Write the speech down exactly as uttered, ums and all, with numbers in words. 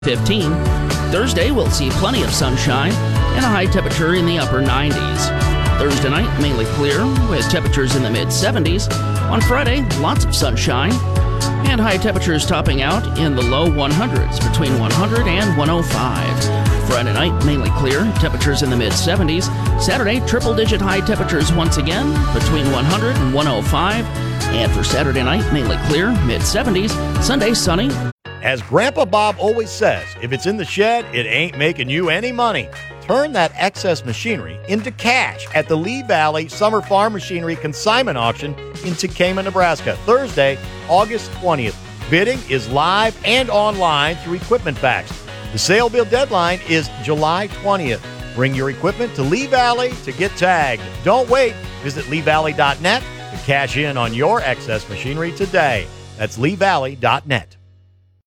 fifteen. Thursday, we'll see plenty of sunshine and a high temperature in the upper nineties. Thursday night, mainly clear with temperatures in the mid seventies. On Friday, lots of sunshine and high temperatures topping out in the low one hundreds, between one hundred and one oh five. Friday night, mainly clear, temperatures in the mid seventies. Saturday, triple-digit high temperatures once again, between one hundred and one oh five. And for Saturday night, mainly clear, mid seventies. Sunday, sunny. As Grandpa Bob always says, if it's in the shed, it ain't making you any money. Turn that excess machinery into cash at the Lee Valley Summer Farm Machinery Consignment Auction in Tekamah, Nebraska, Thursday, August twentieth. Bidding is live and online through Equipment Facts. The sale bid deadline is July twentieth. Bring your equipment to Lee Valley to get tagged. Don't wait. Visit lee valley dot net to cash in on your excess machinery today. That's lee valley dot net.